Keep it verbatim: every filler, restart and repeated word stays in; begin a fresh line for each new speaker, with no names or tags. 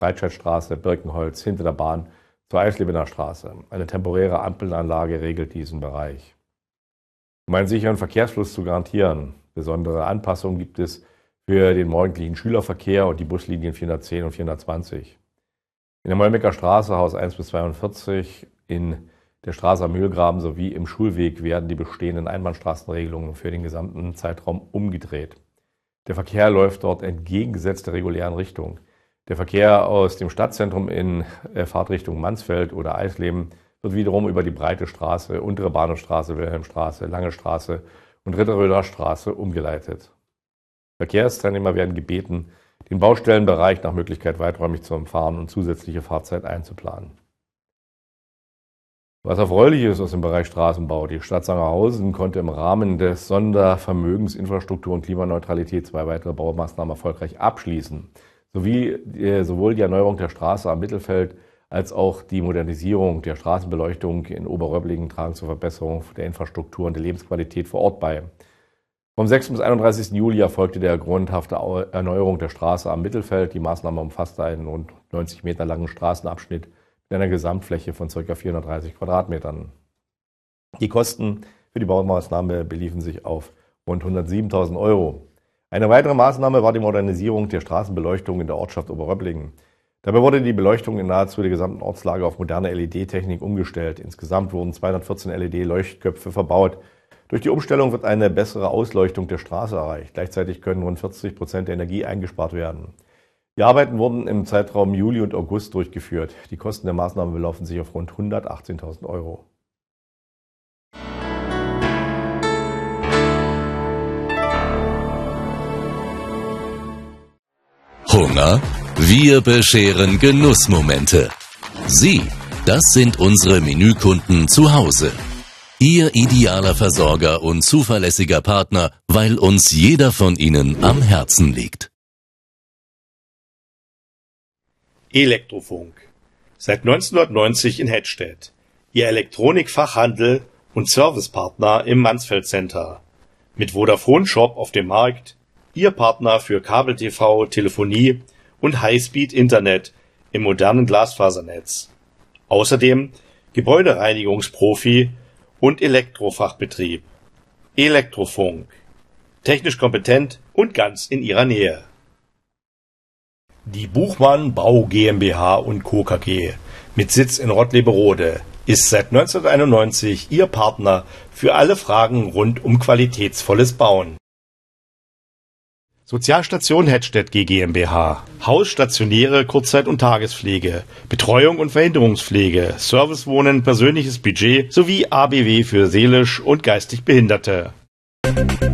Breitscheidstraße, Birkenholz, hinter der Bahn zur Eislebener Straße. Eine temporäre Ampelanlage regelt diesen Bereich. Um einen sicheren Verkehrsfluss zu garantieren, besondere Anpassungen gibt es für den morgendlichen Schülerverkehr und die Buslinien vierhundertzehn und vierhundertzwanzig. In der Molmecker Straße, Haus eins bis zweiundvierzig, in der Straße am Mühlgraben sowie im Schulweg werden die bestehenden Einbahnstraßenregelungen für den gesamten Zeitraum umgedreht. Der Verkehr läuft dort entgegengesetzt der regulären Richtung. Der Verkehr aus dem Stadtzentrum in Fahrtrichtung Mansfeld oder Eisleben wird wiederum über die Breite Straße, Untere Bahnhofstraße, Wilhelmstraße, Lange Straße und Ritterröder Straße umgeleitet. Verkehrsteilnehmer werden gebeten, den Baustellenbereich nach Möglichkeit weiträumig zu umfahren und zusätzliche Fahrzeit einzuplanen. Was erfreulich ist aus dem Bereich Straßenbau: Die Stadt Sangerhausen konnte im Rahmen des Sondervermögens Infrastruktur und Klimaneutralität zwei weitere Baumaßnahmen erfolgreich abschließen. Sowie äh, sowohl die Erneuerung der Straße am Mittelfeld als auch die Modernisierung der Straßenbeleuchtung in Oberröblingen tragen zur Verbesserung der Infrastruktur und der Lebensqualität vor Ort bei. Vom sechsten bis einunddreißigsten Juli erfolgte der grundhafte Erneuerung der Straße am Mittelfeld. Die Maßnahme umfasste einen rund neunzig Meter langen Straßenabschnitt mit einer Gesamtfläche von ca. vierhundertdreißig Quadratmetern. Die Kosten für die Baumaßnahme beliefen sich auf rund hundertsiebentausend Euro. Eine weitere Maßnahme war die Modernisierung der Straßenbeleuchtung in der Ortschaft Oberröblingen. Dabei wurde die Beleuchtung in nahezu der gesamten Ortslage auf moderne L E D-Technik umgestellt. Insgesamt wurden zweihundertvierzehn L E D-Leuchtköpfe verbaut. Durch die Umstellung wird eine bessere Ausleuchtung der Straße erreicht. Gleichzeitig können rund vierzig Prozent der Energie eingespart werden. Die Arbeiten wurden im Zeitraum Juli und August durchgeführt. Die Kosten der Maßnahme belaufen sich auf rund hundertachtzehntausend Euro.
Hunger? Wir bescheren Genussmomente. Sie, das sind unsere Menükunden zu Hause. Ihr idealer Versorger und zuverlässiger Partner, weil uns jeder von ihnen am Herzen liegt.
Elektrofunk. Seit neunzehnhundertneunzig in Hettstedt. Ihr Elektronikfachhandel und Servicepartner im Mansfeld Center. Mit Vodafone Shop auf dem Markt. Ihr Partner für Kabel-T V, Telefonie und Highspeed-Internet im modernen Glasfasernetz. Außerdem Gebäudereinigungsprofi und Elektrofachbetrieb. Elektrofunk. Technisch kompetent und ganz in Ihrer Nähe. Die Buchmann Bau GmbH und Co. K G mit Sitz in Rottleberode ist seit neunzehnhunderteinundneunzig Ihr Partner für alle Fragen rund um qualitätsvolles Bauen. Sozialstation Hettstedt G GmbH. Haus, stationäre Kurzzeit- und Tagespflege, Betreuung und Verhinderungspflege, Servicewohnen, persönliches Budget sowie A B W für seelisch und geistig Behinderte.